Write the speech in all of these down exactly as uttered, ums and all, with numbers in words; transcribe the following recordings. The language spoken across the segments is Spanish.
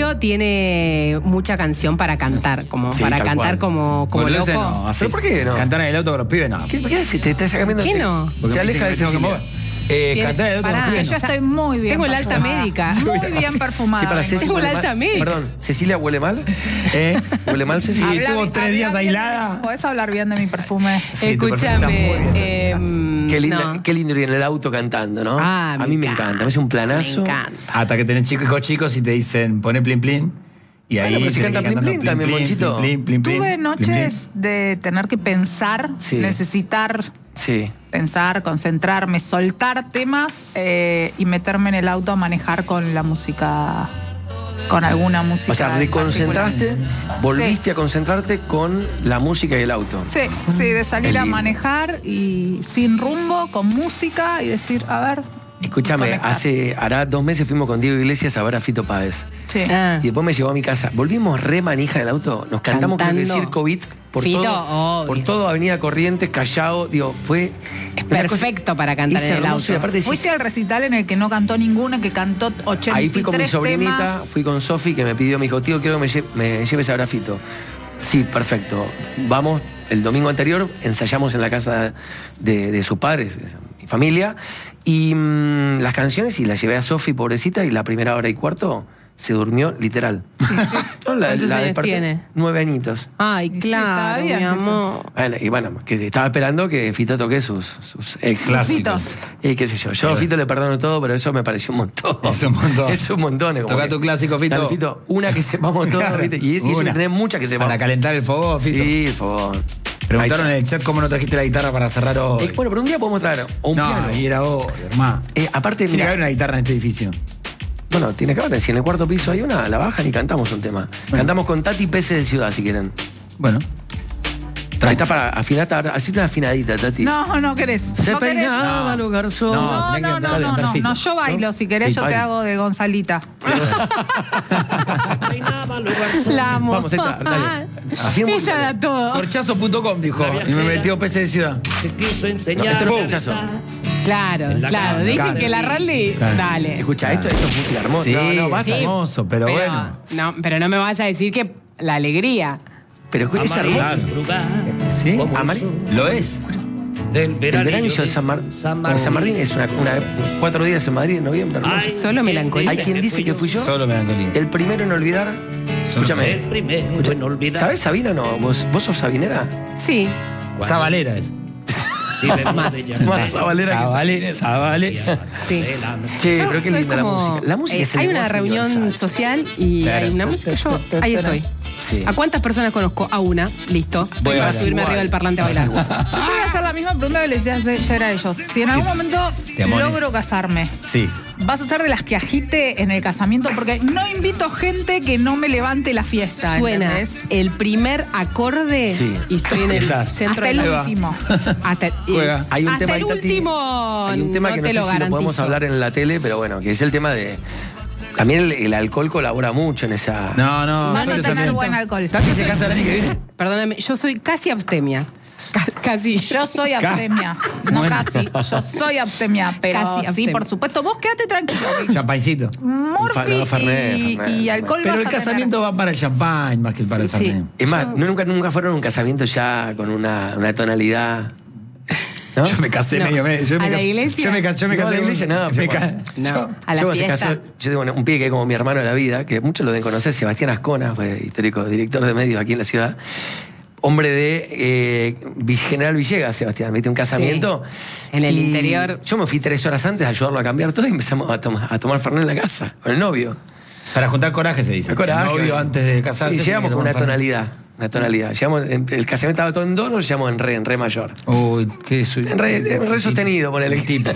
Fito tiene mucha canción para cantar, como Sí, para tal cantar cual. como, como Boludeces loco. no, así. ¿Pero por qué no? Cantar en el auto con los pibes, no. ¿Qué, ¿Por qué haces? Te estás cambiando? ¿Qué te- no? Porque Se me aleja de tengo que Cecilia. mover. Eh, Tiene- cantar en el auto con pará, los pibes, Yo no. estoy muy bien Tengo el alta perfumada. médica. Muy bien perfumada. Sí, para vengo. Ceci Tengo huele la mal. alta médica. Perdón, ¿Cecilia huele mal? ¿Eh? ¿Huele mal, Cecilia? Sí, Habla estuvo bien- tres días habla bien de aislada. mí. Podés hablar bien de mi perfume. Sí, tu perfil está muy Escúchame. bien. eh, Qué lindo, no. qué lindo ir en el auto cantando, ¿no? Ah, a mí me encanta. Me hace un planazo. Me encanta. Hasta que tenés chicos, hijos chicos y te dicen, poné plin plin. Y ahí Bueno, pero si tenés canta que ir plin, cantando plin también, Monchito. plin, plin, plin, Tuve plin, noches de tener que pensar, Sí. necesitar Sí. pensar, concentrarme, soltar temas eh, y meterme en el auto a manejar con la música, con alguna música. O sea, en reconcentraste, particular. volviste Sí. a concentrarte con la música y el auto. Sí, sí, de salir Qué a lindo. manejar y sin rumbo, con música y decir, a ver. Escúchame, conectar. hace, hará dos meses fuimos con Diego Iglesias a ver a Fito Páez. Sí. Ah. Y después me llevó a mi casa. Volvimos re manija en el auto. Nos cantamos, creo que Cantando. Circo Beat por Fito, todo, obvio. por todo Avenida Corrientes, Callao. Digo, fue Es una cosa- perfecto para cantar es en el hermoso, auto. y aparte decís, Fuiste al recital en el que no cantó ninguna, que cantó ochenta y tres ahí fui con mi sobrinita, temas. fui con Sofi, que me pidió, me dijo, tío, quiero que me, lle- me lleves a ver a Fito. Sí, perfecto. Vamos, el domingo anterior ensayamos en la casa de, de sus padres, de mi familia, y mmm, las canciones, y las llevé a Sofi, pobrecita, y la primera hora y cuarto se durmió literal. No, la- ¿Cuántos la años desperté- tiene? Nueve añitos. Ay, Y sí, claro, todavía mi es que sí. amor. Bueno, y bueno, que estaba esperando que Fito toque sus, sus ex. Clásicos. Y qué sé yo. Yo a Fito le perdono todo, pero eso me pareció un montón. Es un montón. Es un montón. es como Toca que- tu clásico, Fito. Dale, Fito, una que sepamos todos, Claro. ¿viste? Y, y eso Una. tenés muchas que sepamos. Para calentar el fuego, Fito. Sí, por favor. Preguntaron Ahí en el chat cómo no trajiste la guitarra para cerrar hoy. está. Eh, bueno, pero un día podemos traer o un no, piano. ahí era hoy, hermano. Eh, aparte, Tiene que mira, haber una guitarra en este edificio. bueno, tiene que haber. Si en el cuarto piso hay una, la bajan y cantamos un tema. Cantamos con Tati Peces de Ciudad, si quieren. Bueno. Ahí está para afinar, así una afinadita, Tati. No, no querés. Se no querés. peinaba No. los garzones. No. No, tenés que no, cantar no, de no, cantar no, Fito. no, yo bailo. Si querés, Sí, yo te baila. hago de Gonzalita. La amo. Vamos, ahí está, dale. Afinemos- Ella da todo. Corchazo punto com dijo. Y me metió P C de Ciudad. Te quiso No, enseñar esto no es a corchazo. besar. Claro, En la claro. cama. Dicen Claro. que la rally. Claro. Dale. Escucha, esto, esto es música hermosa. Sí, no, no, basta. sí. hermoso, pero bueno. No, pero no me vas a decir que la alegría. Pero escucha, es hermoso. Amarillo lugar, ¿Sí? como el Amar- sol Lo es. del El veranillo veranillo de San, Mar- San de San Martín es una, una- cuatro días en Madrid, en noviembre. hermoso. Ay, Solo melancolía. Hay quien dice que fui yo Solo melancolía. el primero en olvidar. El Escúchame. primero en olvidar. ¿Sabes Sabina o no? ¿Vos, ¿Vos sos sabinera? Sí. Zabalera es. Si vemos de llamar. Más sabalera que Zabale, Zabale. Sí. Che, Yo pero qué soy linda la como- música. La música eh, es el hay una lenguaje reunión universal. social y Claro. hay una música. Yo ahí estoy. Sí. ¿A cuántas personas conozco? A una. Listo. Estoy Voy a para bailar. subirme Igual. arriba del parlante a bailar. Yo te voy a hacer la misma pregunta que les decía ayer a ellos. Si en algún momento Te amone. logro casarme, Sí. ¿vas a ser de las que agite en el casamiento? Porque no invito gente que no me levante la fiesta, Suena ¿entendés? el primer acorde Sí. y estoy en el Estás. centro Hasta de el la... Ahí va. último. Hasta, Juega. Hay un hasta tema el ahí, Tati, último. Hay un tema no que te no lo sé si lo podemos garantizo. hablar en la tele, pero bueno, que es el tema de. También el, el alcohol colabora mucho en esa. No, no. Vas a suele tener ser- buen alcohol. Tati se casa el año que viene. Perdóname, yo soy casi abstemia. Ca- Casi. Yo soy abstemia. No Bueno. casi. Yo soy abstemia. Pero Casi sí, abstemia. por supuesto. Vos quédate tranquilo. Champancito. Morfi no, Fernet, y, Fernet. y alcohol Pero vas el a tener. casamiento va para el champán más que para el Sí. fernet. Es más, no, nunca, nunca fueron a un casamiento ya con una, una tonalidad. ¿No? Yo me casé No. medio medio. Yo ¿A me la casé- iglesia? Yo me casé. Yo me No, casé a la con- iglesia no, me pero ca- bueno. No, yo- a la Yo, se fiesta. casó- yo tengo un pibe que es como mi hermano de la vida, que muchos lo deben conocer, Sebastián Ascona, fue histórico director de medios aquí en la ciudad. Hombre de eh, Vi- General Villegas, Sebastián, ¿viste? Un casamiento. En el Y interior. Yo me fui tres horas antes a ayudarlo a cambiar todo y empezamos a, tomar a tomar Fernet en la casa, con el novio. Para juntar coraje se dice. El coraje. El novio antes de casarse. Y llegamos tiene con que una tomar fernet. tonalidad. Una tonalidad. Llegamos, en- el casamiento estaba todo en do, nos llamamos en re, en re mayor. Uy, qué soy. En re, en re sostenido, ponele. Típico.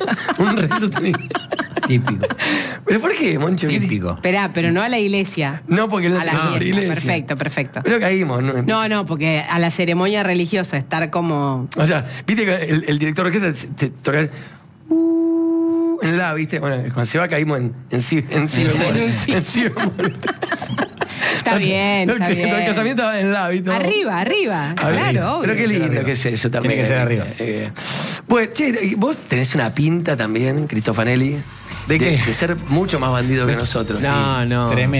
Un re sostenido. Típico. ¿Pero por qué, Moncho? ¿Qué- Típico. Esperá, pero no a la iglesia. No, porque no A la se fiesta. iglesia. Perfecto, perfecto. Pero caímos, ¿no? No, no, porque a la ceremonia religiosa estar como. O sea, viste que el, el director de orquesta te, te toca. Uh, en la, viste. Bueno, cuando se va caímos en, en si, en si bemol. En un si. En si bemol. Está bien, No, está el, bien. El casamiento va en la, viste. Arriba, arriba. A ver, Claro, obvio. Pero qué lindo arriba. que es eso también. Tiene que ser arriba. Eh, bueno, che, y vos tenés una pinta también, Cristofanelli. ¿De qué? De ser mucho más bandido que nosotros. No, no. Tremendo.